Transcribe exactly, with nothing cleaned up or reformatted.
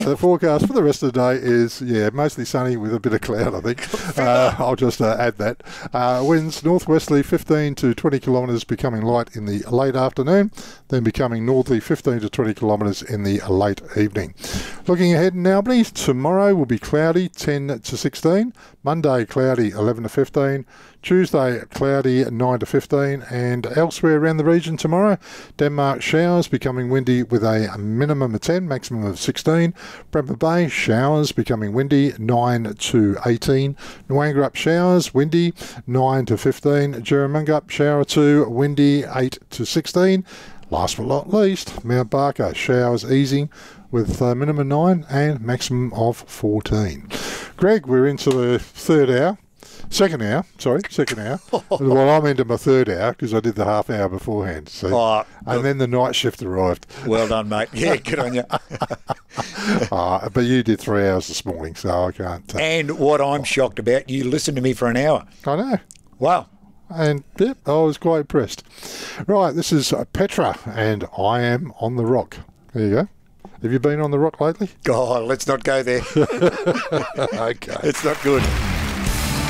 The forecast for the rest of the day is, yeah, mostly sunny with a bit of cloud, I think. Uh, I'll just uh, add that. Uh, winds northwesterly fifteen to twenty kilometres, becoming light in the late afternoon, then becoming northerly fifteen to twenty kilometres in the late evening. Looking ahead in Albany, tomorrow will be cloudy, ten to sixteen. Monday, cloudy, eleven to fifteen. Tuesday, cloudy, nine to fifteen. And elsewhere around the region tomorrow, Denmark showers, becoming windy with a minimum of ten, maximum of sixteen. Bremer Bay, showers, becoming windy, nine to eighteen. Nwangurup, showers, windy, nine to fifteen. Jerramungup, shower two, windy, eight to sixteen. Last but not least, Mount Barker, showers easing with a minimum nine and maximum of fourteen. Greg, we're into the third hour. Second hour, sorry, second hour. Well, I'm into my third hour because I did the half hour beforehand. See? Oh, and then the night shift arrived. Well done, mate. Yeah, good on you. uh, but you did three hours this morning, so I can't. Uh, and what I'm shocked about, you listened to me for an hour. I know. Wow. And yep, I was quite impressed. Right, this is Petra, and I Am on the Rock. There you go. Have you been on the rock lately? God, let's not go there. Okay. It's not good.